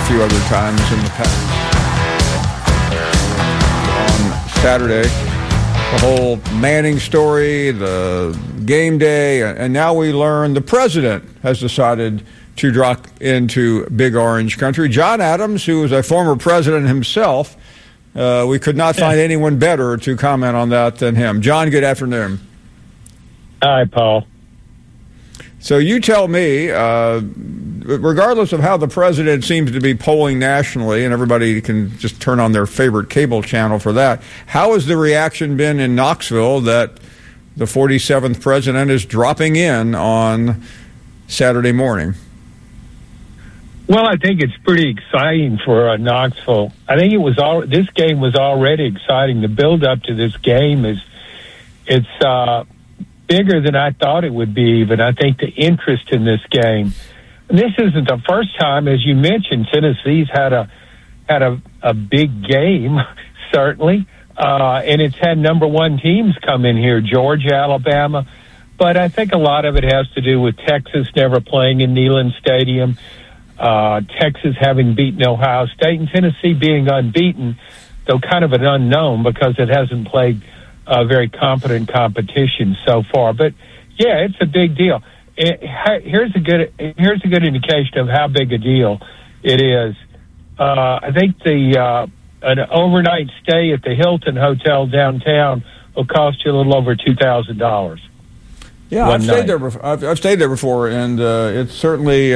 a few other times in the past. On Saturday, the whole Manning story, the game day, and now we learn the president has decided to drop into Big Orange Country. John Adams, who was a former president himself, we could not find anyone better to comment on that than him. John, good afternoon. Hi, Paul. So you tell me, regardless of how the president seems to be polling nationally, and everybody can just turn on their favorite cable channel for that, how has the reaction been in Knoxville that the 47th president is dropping in on Saturday morning? Well, I think it's pretty exciting for Knoxville. I think this game was already exciting. The build up to this game it's bigger than I thought it would be. Even I think the interest in this game. And this isn't the first time, as you mentioned, Tennessee's had a big game, certainly, and it's had number one teams come in here, Georgia, Alabama. But I think a lot of it has to do with Texas never playing in Neyland Stadium. Texas having beaten Ohio State, and Tennessee being unbeaten, though kind of an unknown because it hasn't played very competent competition so far. But yeah, it's a big deal. Here's a good indication of how big a deal it is. I think an overnight stay at the Hilton Hotel downtown will cost you a little over $2,000. Yeah, I've stayed there before, and it's certainly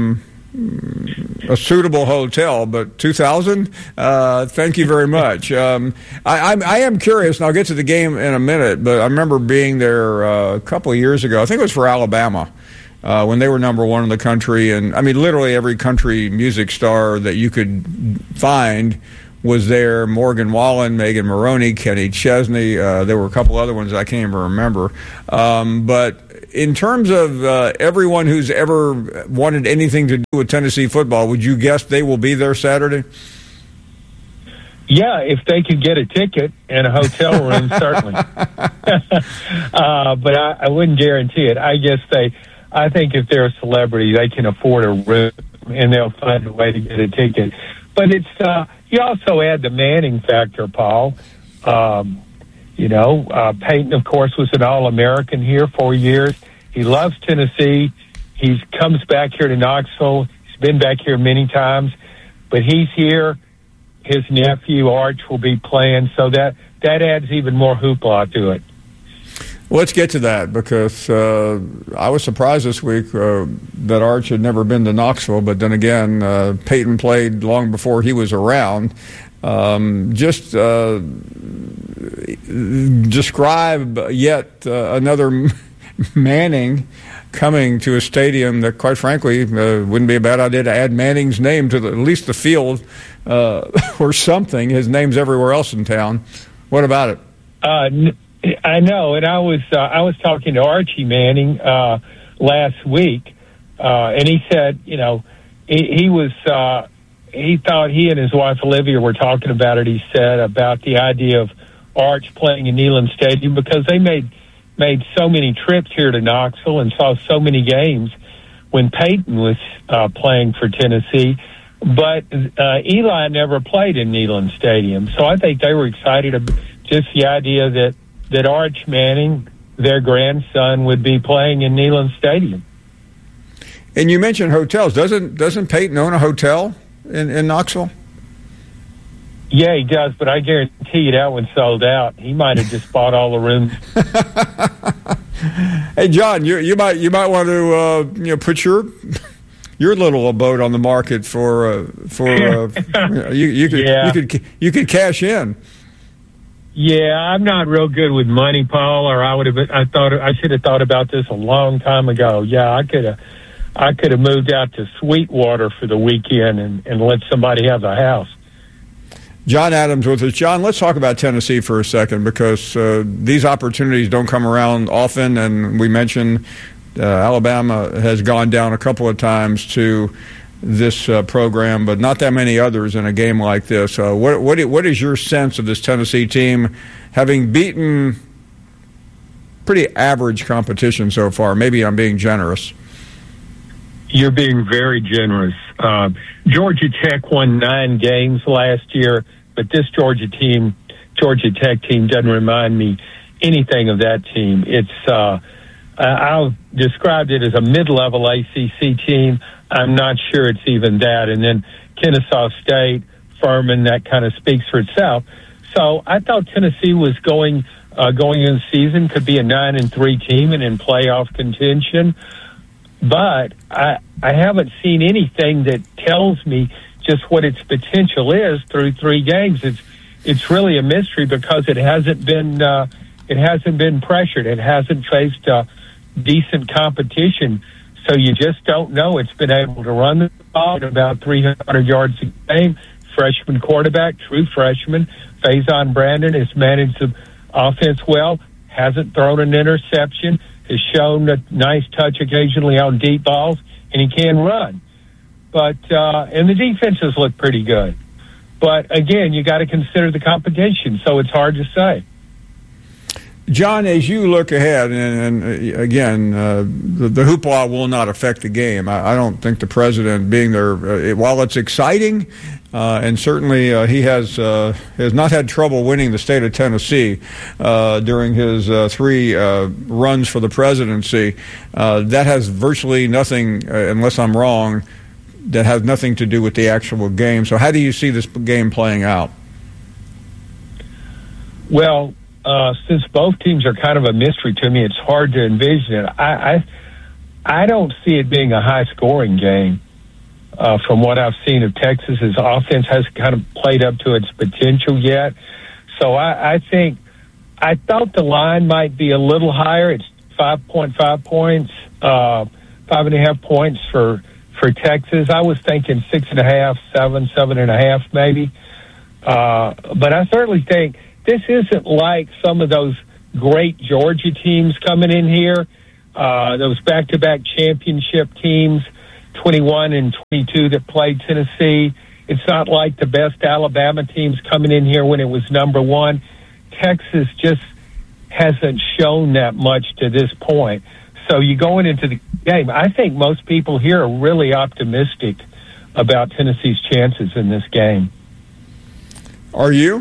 a suitable hotel, but $2,000? Thank you very much. I am curious, and I'll get to the game in a minute, but I remember being there a couple of years ago. I think it was for Alabama when they were number one in the country, and I mean literally every country music star that you could find was there. Morgan Wallen, Megan Moroney, Kenny Chesney. There were a couple other ones I can't even remember. But in terms of everyone who's ever wanted anything to do with Tennessee football, would you guess they will be there Saturday? Yeah, if they could get a ticket and a hotel room, certainly. But I wouldn't guarantee it. I think if they're a celebrity, they can afford a room and they'll find a way to get a ticket. But it's you also add the Manning factor, Paul. Peyton, of course, was an All-American here 4 years. He loves Tennessee. He comes back here to Knoxville. He's been back here many times, but he's here. His nephew, Arch, will be playing, so that adds even more hoopla to it. Well, let's get to that, because I was surprised this week that Arch had never been to Knoxville, but then again, Peyton played long before he was around. Just describe yet another Manning coming to a stadium that, quite frankly, wouldn't be a bad idea to add Manning's name to at least the field or something. His name's everywhere else in town. What about it? I know, and I was talking to Archie Manning last week, and he said, he thought he and his wife Olivia were talking about it. He said about the idea of Arch playing in Neyland Stadium because they made so many trips here to Knoxville and saw so many games when Peyton was playing for Tennessee. But Eli never played in Neyland Stadium, so I think they were excited about just the idea that Arch Manning, their grandson, would be playing in Neyland Stadium. And you mentioned hotels. Doesn't Peyton own a hotel in Knoxville? Yeah, he does, but I guarantee you that one sold out. He might have just bought all the rooms. Hey, John, you might want to put your little abode on the market for you could cash in. Yeah, I'm not real good with money, Paul. Or I should have thought about this a long time ago. Yeah, I could have moved out to Sweetwater for the weekend and let somebody have the house. John Adams with us. John, let's talk about Tennessee for a second, because these opportunities don't come around often, and we mentioned Alabama has gone down a couple of times to this program, but not that many others in a game like this. What is your sense of this Tennessee team, having beaten pretty average competition so far? Maybe I'm being generous. You're being very generous. Georgia Tech won 9 games last year, but this Georgia Tech team doesn't remind me anything of that team. It's I've described it as a mid-level ACC team. I'm not sure it's even that. And then Kennesaw State, Furman, that kind of speaks for itself. So I thought Tennessee was going in the season could be a 9-3 team and in playoff contention. But I haven't seen anything that tells me just what its potential is through 3 games. It's really a mystery because it hasn't been pressured. It hasn't faced decent competition. So you just don't know. It's been able to run the ball at about 300 yards a game. Freshman quarterback, true freshman, Faison Brandon has managed the offense well, hasn't thrown an interception, has shown a nice touch occasionally on deep balls, and he can run. But and the defenses look pretty good. But again, you got to consider the competition, so it's hard to say. John, as you look ahead, and again, the hoopla will not affect the game. I don't think the president being there, while it's exciting, and certainly he has not had trouble winning the state of Tennessee during his 3 runs for the presidency. That has virtually nothing, unless I'm wrong, that has nothing to do with the actual game. So how do you see this game playing out? Well, since both teams are kind of a mystery to me, it's hard to envision it. I don't see it being a high-scoring game. From what I've seen of Texas's offense hasn't kind of played up to its potential yet. So I thought the line might be a little higher. It's 5.5 points, 5.5 points for Texas. I was thinking 6.5, 7.5 maybe. But I certainly think this isn't like some of those great Georgia teams coming in here, those back-to-back championship teams, 21 and 22 that played Tennessee. It's not like the best Alabama teams coming in here when it was number 1. Texas just hasn't shown that much to this point. So you going into the game, I think most people here are really optimistic about Tennessee's chances in this game. Are you?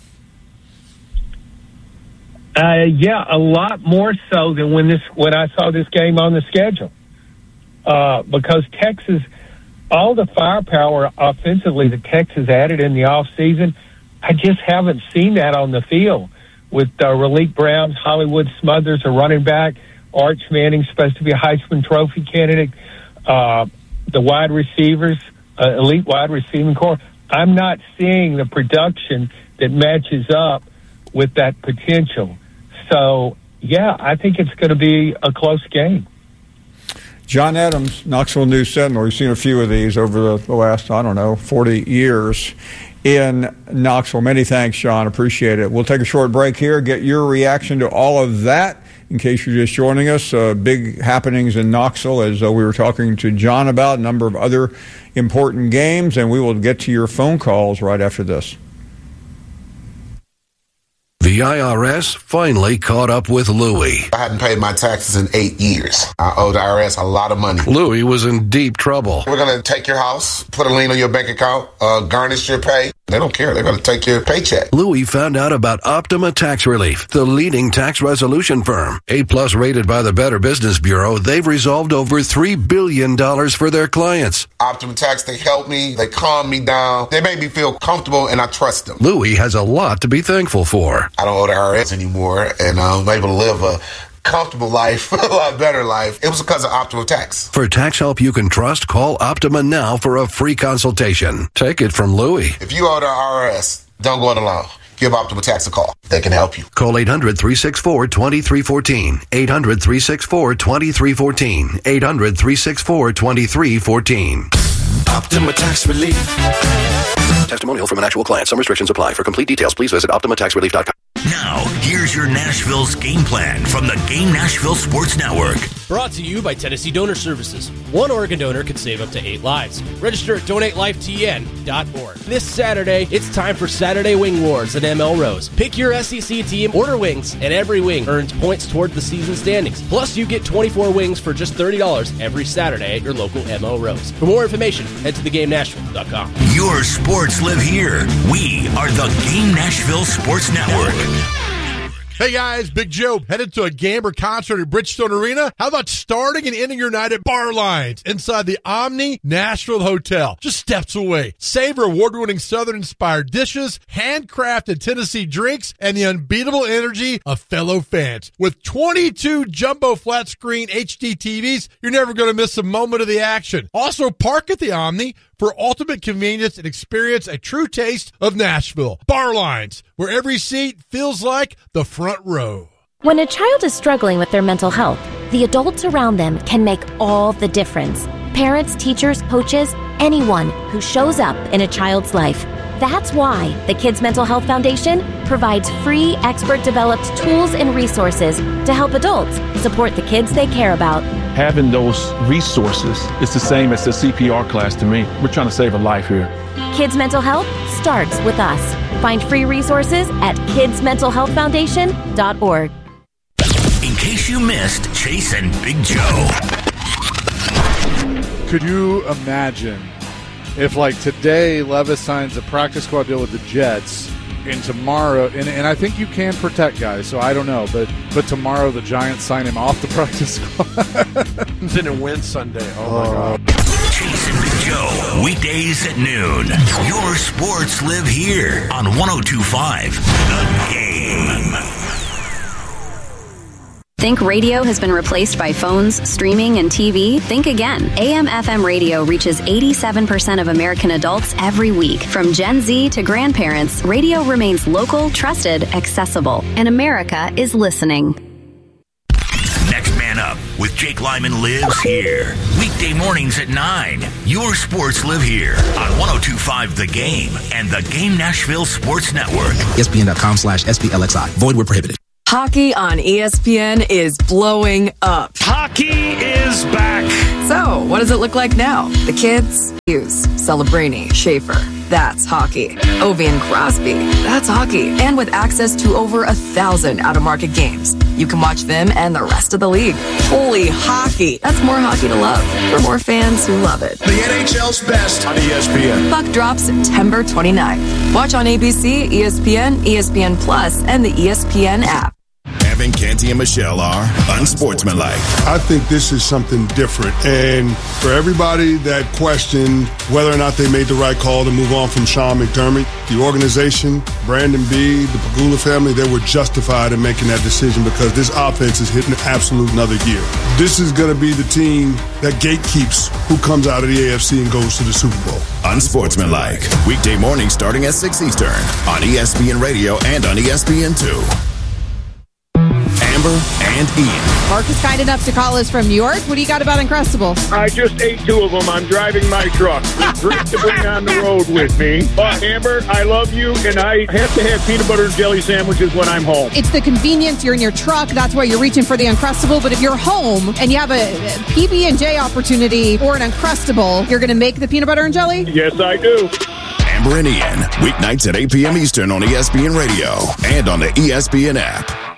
Yeah, a lot more so than when I saw this game on the schedule. Because Texas, all the firepower offensively that Texas added in the offseason, I just haven't seen that on the field. With Raleek Brown, Hollywood Smothers, a running back, Arch Manning supposed to be a Heisman Trophy candidate, the wide receivers, elite wide receiving core. I'm not seeing the production that matches up with that potential. So, yeah, I think it's going to be a close game. John Adams, Knoxville News Sentinel. We've seen a few of these over the last, 40 years in Knoxville. Many thanks, John. Appreciate it. We'll take a short break here, get your reaction to all of that. In case you're just joining us, big happenings in Knoxville, as we were talking to John about, a number of other important games, and we will get to your phone calls right after this. The IRS finally caught up with Louie. I hadn't paid my taxes in 8 years. I owe the IRS a lot of money. Louie was in deep trouble. We're going to take your house, put a lien on your bank account, garnish your pay. They don't care. They're going to take your paycheck. Louie found out about Optima Tax Relief, the leading tax resolution firm. A+ rated by the Better Business Bureau, they've resolved over $3 billion for their clients. Optima Tax, they help me. They calm me down. They make me feel comfortable, and I trust them. Louie has a lot to be thankful for. I don't owe the IRS anymore, and I'm able to live a comfortable life, a lot better life. It was because of Optima Tax. For tax help you can trust, call Optima now for a free consultation. Take it from Louie. If you owe the IRS, don't go it alone. Give Optima Tax a call. They can help you. Call 800-364-2314. 800-364-2314. 800-364-2314. Optima Tax Relief. Testimonial from an actual client. Some restrictions apply. For complete details, please visit OptimaTaxRelief.com. Now, here's your Nashville's game plan from the Game Nashville Sports Network. Brought to you by Tennessee Donor Services. One organ donor could save up to 8 lives. Register at donatelifetn.org. This Saturday, it's time for Saturday Wing Wars at ML Rose. Pick your SEC team, order wings, and every wing earns points toward the season standings. Plus, you get 24 wings for just $30 every Saturday at your local ML Rose. For more information, head to thegamenashville.com. Your sports live here. We are the Game Nashville Sports Network. Hey guys, Big Joe, headed to a game or concert at Bridgestone Arena? How about starting and ending your night at Bar Lines inside the Omni Nashville Hotel, just steps away? Savor award-winning Southern-inspired dishes, handcrafted Tennessee drinks, and the unbeatable energy of fellow fans. With 22 jumbo flat-screen HD TVs, you're never going to miss a moment of the action. Also, park at the Omni for ultimate convenience and experience a true taste of Nashville. Bar Lines, where every seat feels like the front row. When a child is struggling with their mental health, the adults around them can make all the difference. Parents, teachers, coaches, anyone who shows up in a child's life. That's why the Kids Mental Health Foundation provides free, expert-developed tools and resources to help adults support the kids they care about. Having those resources is the same as the CPR class to me. We're trying to save a life here. Kids Mental Health starts with us. Find free resources at kidsmentalhealthfoundation.org. In case you missed Chase and Big Joe. Could you imagine if, like, today Levis signs a practice squad deal with the Jets, and tomorrow, and I think you can protect guys, so I don't know, but tomorrow the Giants sign him off the practice squad. Then it wins Sunday. Oh, my God. Chase and Big Joe, weekdays at noon. Your sports live here on 102.5 The Game. Think radio has been replaced by phones, streaming, and TV? Think again. AM/FM radio reaches 87% of American adults every week. From Gen Z to grandparents, radio remains local, trusted, accessible, and America is listening. Next Man Up with Jake Lyman lives here. Weekday mornings at 9. Your sports live here on 102.5 The Game and the Game Nashville Sports Network. ESPN.com/SBLXI. Void where prohibited. Hockey on ESPN is blowing up. Hockey is back. So, what does it look like now? The kids, Hughes, Celebrini, Schaefer. That's hockey. Ovi and Crosby. That's hockey. And with access to over 1,000 out-of-market games, you can watch them and the rest of the league. Holy hockey. That's more hockey to love for more fans who love it. The NHL's best on ESPN. Puck drops September 29th. Watch on ABC, ESPN, ESPN Plus, and the ESPN app. Evan, Canty, and Michelle are unsportsmanlike. I think this is something different. And for everybody that questioned whether or not they made the right call to move on from Sean McDermott, the organization, Brandon B., the Pegula family, they were justified in making that decision because this offense is hitting absolute another gear. This is going to be the team that gatekeeps who comes out of the AFC and goes to the Super Bowl. Unsportsmanlike. Weekday mornings starting at 6 Eastern on ESPN Radio and on ESPN2. Amber and Ian. Mark is kind enough to call us from New York. What do you got about Uncrustables? I just ate 2 of them. I'm driving my truck. It's great to bring on the road with me. But, Amber, I love you, and I have to have peanut butter and jelly sandwiches when I'm home. It's the convenience. You're in your truck. That's why you're reaching for the Uncrustable. But if you're home and you have a PB&J opportunity or an Uncrustable, you're going to make the peanut butter and jelly? Yes, I do. Amber and Ian, weeknights at 8 p.m. Eastern on ESPN Radio and on the ESPN app.